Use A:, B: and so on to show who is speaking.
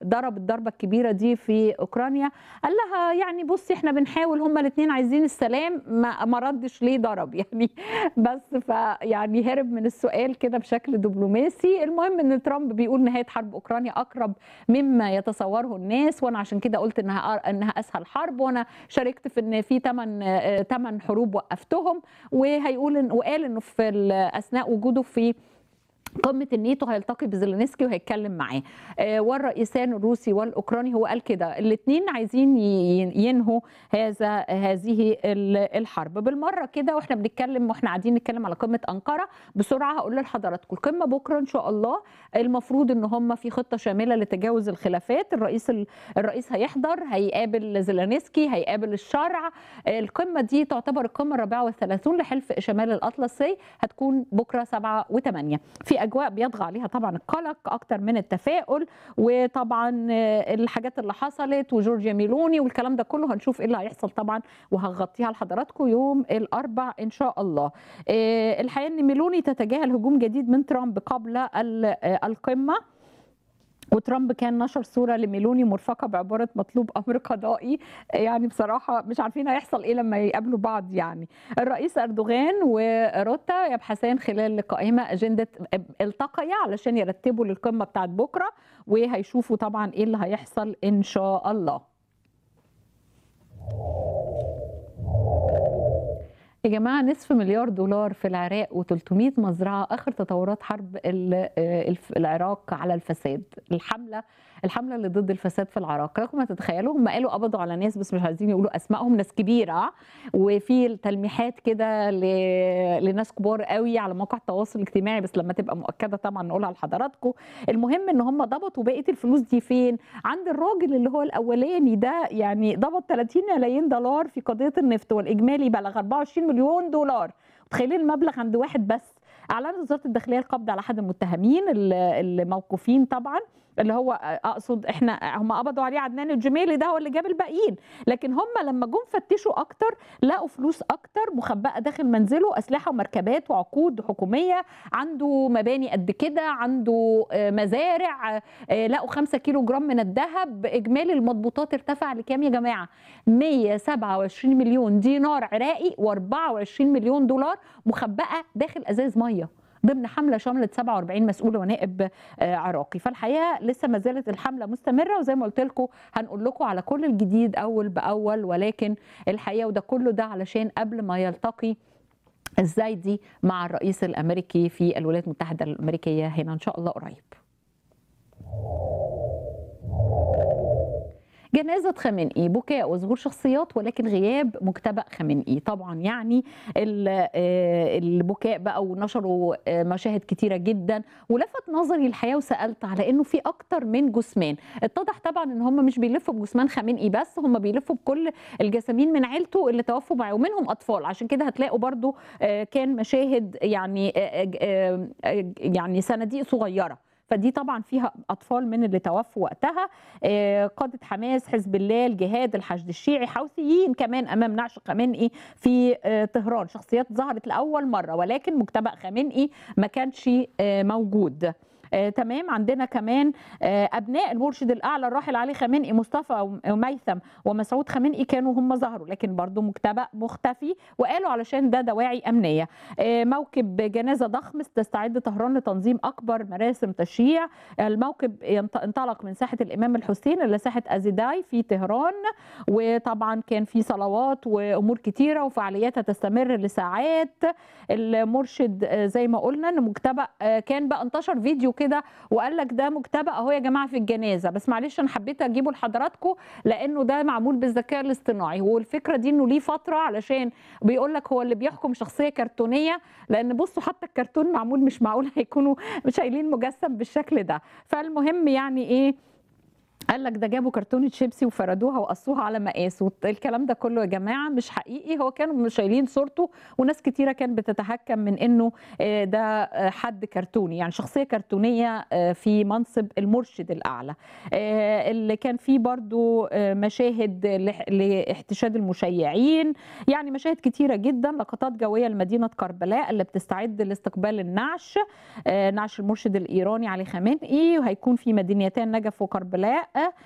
A: ضرب الضربة الكبيرة دي في أوكرانيا، قال لها يعني بُصّي إحنا بنحاول هُم الاتنين عايزين السلام، ما ردّش ليه ضرب يعني بس فيعني هرب من السؤال كده بشكل دبلوماسي. المهم إن ترامب بيقول نهاية حرب أوكرانيا أقرب مما يتصوّره الناس، وأنا عشان كده قُلت إنها أسهل حرب، وأنا شاركت في إن في 8 حروب وقّفتهم، وقال إنه أثناء وجوده في قمة الناتو هيلتقي بزيلينسكي وهيتكلم معاه. والرئيسان الروسي والأوكراني هو قال كده الاتنين عايزين ينهوا هذه الحرب. بالمرة كده واحنا بنتكلم واحنا قاعدين نتكلم على قمة أنقرة، بسرعة هقول لحضراتكم القمة بكرة إن شاء الله. المفروض إن هم في خطة شاملة لتجاوز الخلافات. الرئيس هيحضر، هيقابل زيلينسكي، هيقابل الشرع. القمة دي تعتبر القمة ال34 لحلف شمال الأطلسي، هتكون بكرة 7 و8. في اجواء بيطغى عليها طبعا القلق اكتر من التفاؤل، وطبعا الحاجات اللي حصلت وجورجيا ميلوني والكلام ده كله هنشوف ايه اللي هيحصل طبعا، وهغطيها لحضراتكم يوم الاربع ان شاء الله. الحقيقه ان ميلوني تتجاهل هجوم جديد من ترامب قبل القمه، وترامب كان نشر صورة لميلوني مرفقة بعبارة مطلوب أمر قضائي. يعني بصراحة مش عارفين هيحصل إيه لما يقابلوا بعض. يعني الرئيس أردوغان وروتا يبحثان خلال لقائهما أجندة، التقيا علشان يرتبوا للقمة بتاعت بكرة، وهيشوفوا طبعا إيه اللي هيحصل إن شاء الله. يا جماعة نصف مليار دولار في العراق و300 مزرعة، آخر تطورات حرب العراق على الفساد. الحملة اللي ضد الفساد في العراق، لكم ما تتخيلوا هم قالوا قبضوا على ناس بس مش عايزين يقولوا أسمائهم، ناس كبيرة، وفي تلميحات كده لناس كبار قوي على مواقع التواصل الاجتماعي، بس لما تبقى مؤكدة طبعا نقولها لحضراتكم. المهم ان هم ضبطوا بقية الفلوس دي فين؟ عند الراجل اللي هو الأولاني ده، يعني ضبط 30 ملايين دولار في قضية النفط، والإجمالي بلغ 24 مليون دولار. متخيلين المبلغ عند واحد بس. أعلنت وزارة الداخلية القبض على أحد المتهمين الموقوفين طبعا، اللي هو اقصد هم قبضوا عليه عدنان الجميلي، ده هو اللي جاب الباقيين، لكن هم لما جم فتشوا اكتر لقوا فلوس اكتر مخبأة داخل منزله، اسلحه ومركبات وعقود حكوميه، عنده مباني قد كده، عنده مزارع، لقوا 5 كيلو جرام من الذهب. اجمالي المضبوطات ارتفع لكام يا جماعه؟ 127 مليون دينار عراقي و24 مليون دولار مخبأة داخل ازاز ميه، ضمن حمله شملت 47 مسؤول ونائب عراقي. فالحقيقه لسه ما زالت الحمله مستمره، وزي ما قلت لكم هنقول لكم على كل الجديد اول باول، ولكن الحقيقه وده كله ده علشان قبل ما يلتقي الزايدي مع الرئيس الامريكي في الولايات المتحده الامريكيه هنا ان شاء الله قريب. جنازة خامنئي، بكاء وظهور شخصيات ولكن غياب مجتبأ خامنئي. طبعا يعني البكاء بقى، ونشروا مشاهد كتيرة جدا، ولفت نظري الحقيقة وسألت على انه في اكتر من جثمان. اتضح طبعا ان هم مش بيلفوا بجثمان خامنئي بس، هم بيلفوا بكل الجسامين من عيلته اللي توفوا معاه، ومنهم اطفال. عشان كده هتلاقوا برضو كان مشاهد يعني صناديق صغيرة، فدي طبعا فيها اطفال من اللي توفوا وقتها. قاده حماس، حزب الله، الجهاد، الحشد الشيعي، حوثيين كمان امام نعش خامنئي في طهران. شخصيات ظهرت لاول مره، ولكن مجتبأ خامنئي ما كانش موجود. تمام. عندنا كمان ابناء المرشد الاعلى الراحل علي خامنئي، مصطفى وميثم ومسعود خامنئي، كانوا هم ظهروا، لكن برضو مجتبأ مختفي، وقالوا علشان ده دواعي امنيه. موكب جنازه ضخم تستعد طهران لتنظيم اكبر مراسم تشييع. الموكب انطلق من ساحه الامام الحسين الى ساحه ازيداي في طهران، وطبعا كان في صلوات وامور كتيره وفعاليات هتستمر لساعات. المرشد زي ما قلنا ان مجتبأ كان بقى انتشر فيديو كده وقال لك ده مجتبأ اهو يا جماعه في الجنازه، بس معلش انا حبيت اجيبه لحضراتكم لانه ده معمول بالذكاء الاصطناعي، والفكره دي انه ليه فتره علشان بيقول لك هو اللي بيحكم شخصيه كرتونيه، لان بصوا حتى الكرتون معمول مش معقول هيكونوا شايلين مجسم بالشكل ده. فالمهم يعني ايه، قال لك ده جابوا كرتونه شيبسي وفردوها وقصوها على مقاس، والكلام ده كله يا جماعه مش حقيقي. هو كانوا شايلين صورته، وناس كتيره كانت بتتهكم من انه ده حد كرتوني، يعني شخصيه كرتونيه في منصب المرشد الاعلى. اللي كان فيه برضو مشاهد لاحتشاد المشيعين، يعني مشاهد كتيره جدا. لقطات جويه لمدينه كربلاء اللي بتستعد لاستقبال نعش المرشد الايراني علي خامنئي، وهيكون في مدينتين نجف وكربلاء يبقى